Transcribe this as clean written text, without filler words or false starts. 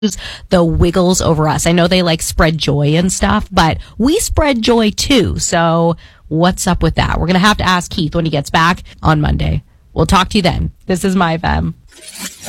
the Wiggles over us. I know they like spread joy and stuff, but we spread joy too. So what's up with that? We're going to have to ask Keith when he gets back on Monday. We'll talk to you then. This is My FM.